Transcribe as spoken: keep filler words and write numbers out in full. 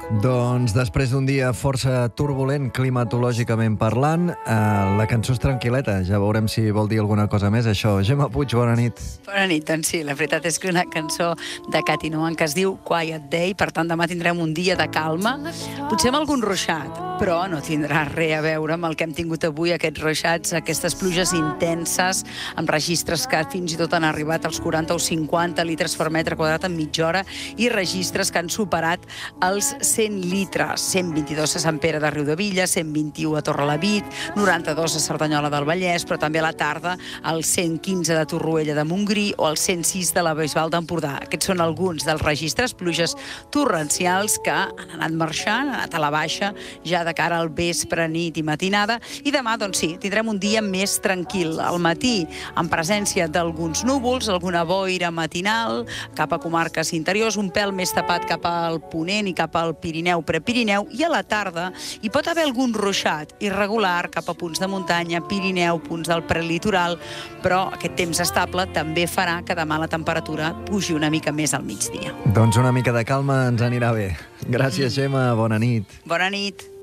Doncs després d'un dia força turbulent climatològicament parlant, eh, la cançó és tranquil·leta. Ja veurem si vol dir alguna cosa més, això. Gemma Puig, bona nit. Bona nit, doncs sí, la veritat és que una cançó de Katy Nouwen que es diu Quiet Day, per tant demà tindrem un dia de calma, potser amb algun ruixat, però no tindrà res a veure amb el que hem tingut avui, aquests ruixats, aquestes pluges intenses, amb registres que fins i tot han arribat als quaranta o cinquanta litres per metre quadrat en mitja hora i registres que han superat els cent litres, cent vint-i-dos a Sant Pere de Riudebitlles, cent vint-i-u a Torrelavit, noranta-dos a Cerdanyola del Vallès, però també a la tarda el cent quinze de Torroella de Montgrí o el cent sis de la Bisbal d'Empordà. Aquests són alguns dels registres, pluges torrencials que han anat marxant, han anat a la baixa ja de cara al vespre, nit i matinada, i demà, doncs sí, tindrem un dia més tranquil. Al matí, en presència d'alguns núvols, alguna boira matinal, cap a comarques interiors, un pèl més tapat cap al ponent i cap al Pirineu, Prepirineu, i a la tarda hi pot haver algun ruixat irregular cap a punts de muntanya, Pirineu, punts del prelitoral, però aquest temps estable també farà que demà la temperatura pugi una mica més al migdia. Doncs una mica de calma ens anirà bé. Gràcies, Gemma. Bona nit. Bona nit.